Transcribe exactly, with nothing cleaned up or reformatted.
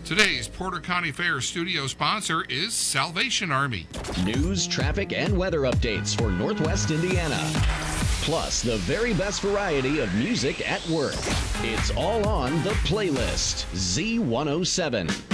Today's Porter County Fair studio sponsor is Salvation Army. News, traffic, and weather updates for Northwest Indiana. Plus, the very best variety of music at work. It's all on The Playlist, Z one oh seven.